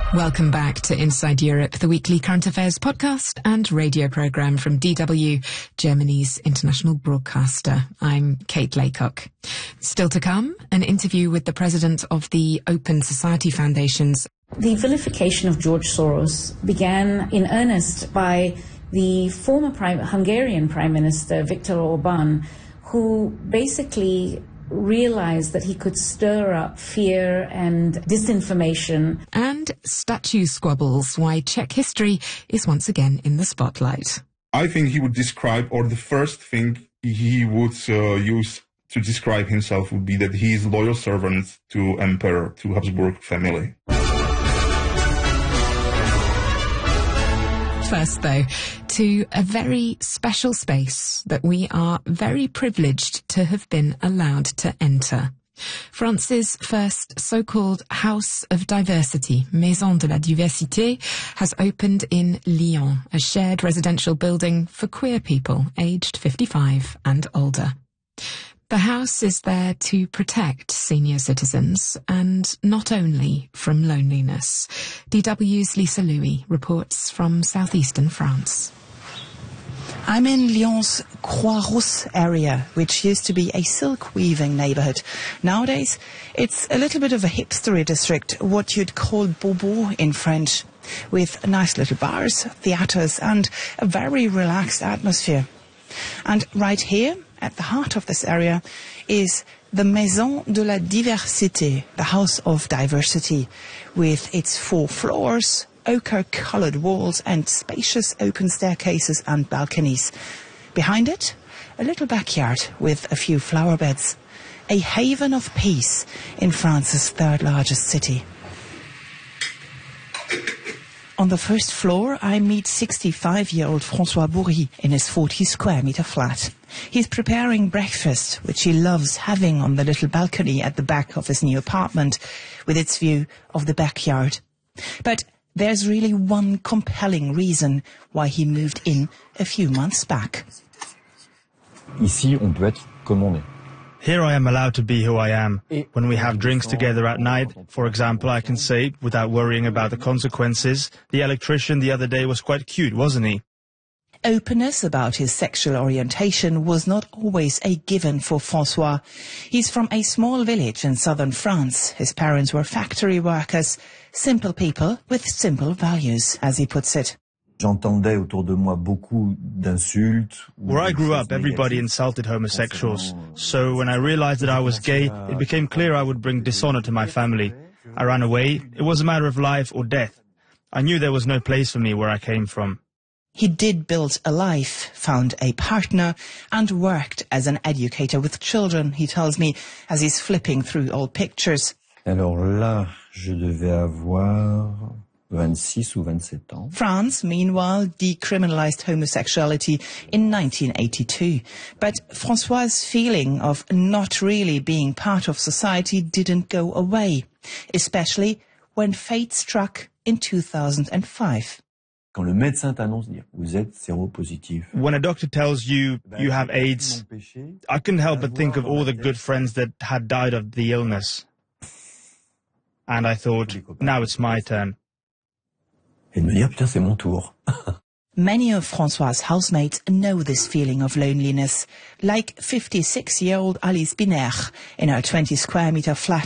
Welcome back to Inside Europe, the weekly current affairs podcast and radio programme from DW, Germany's international broadcaster. I'm Kate Laycock. Still to come, an interview with the president of the Open Society Foundations. The vilification of George Soros began in earnest by the former Hungarian Prime Minister, Viktor Orbán, who basically realized that he could stir up fear and disinformation. And statue squabbles, why Czech history is once again in the spotlight. I think he would describe, or the first thing he would use to describe himself would be that he is loyal servant to Emperor, to Habsburg family. First, though, to a very special space that we are very privileged to have been allowed to enter. France's first so-called House of Diversity, Maison de la Diversité, has opened in Lyon, a shared residential building for queer people aged 55 and older. The house is there to protect senior citizens, and not only from loneliness. DW's Lisa Louis reports from southeastern France. I'm in Lyon's Croix-Rousse area, which used to be a silk-weaving neighbourhood. Nowadays, it's a little bit of a hipstery district, what you'd call bobo in French, with nice little bars, theatres and a very relaxed atmosphere. And right here, at the heart of this area, is the Maison de la Diversité, the House of Diversity, with its 4 floors, ochre-coloured walls and spacious open staircases and balconies. Behind it, a little backyard with a few flower beds, a haven of peace in France's 3rd largest city. On the first floor, I meet 65-year-old François Bourri in his 40-square-metre flat. He's preparing breakfast, which he loves having on the little balcony at the back of his new apartment, with its view of the backyard. But there's really one compelling reason why he moved in a few months back. Ici, on peut être comme on est. Here I am allowed to be who I am. When we have drinks together at night, for example, I can say, without worrying about the consequences, the electrician the other day was quite cute, wasn't he? Openness about his sexual orientation was not always a given for François. He's from a small village in southern France. His parents were factory workers, simple people with simple values, as he puts it. J'entendais autour de moi beaucoup d'insultes. Where I grew up, everybody insulted homosexuals. So when I realized that I was gay, it became clear I would bring dishonor to my family. I ran away. It was a matter of life or death. I knew there was no place for me where I came from. He did build a life, found a partner, and worked as an educator with children, he tells me, as he's flipping through old pictures. Alors là, je devais avoir 26 ou 27 ans. France, meanwhile, decriminalized homosexuality in 1982. But François' feeling of not really being part of society didn't go away, especially when fate struck in 2005. Quand le médecin t'annonce dire vous êtes séropositif. When a doctor tells you you have AIDS, I couldn't help but think of all the good friends that had died of the illness. And I thought, now it's my turn. Et de me dire, putain, c'est mon tour. Many of François' housemates know this feeling of loneliness, like 56-year-old Alice Biner in her 20-square-metre flat